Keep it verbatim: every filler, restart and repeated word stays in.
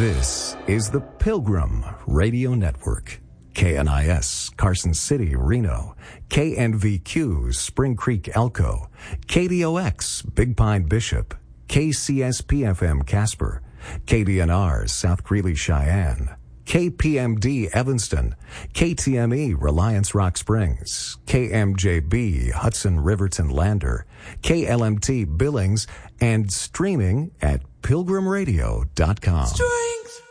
This is the Pilgrim Radio Network. K N I S, Carson City, Reno. K N V Q, Spring Creek, Elko. K D O X, Big Pine, Bishop. K C S P F M, Casper. K D N R, South Greeley, Cheyenne. K P M D, Evanston. K T M E, Reliance, Rock Springs. K M J B, Hudson, Riverton, Lander. K L M T, Billings. And streaming at pilgrim radio dot com. Stream.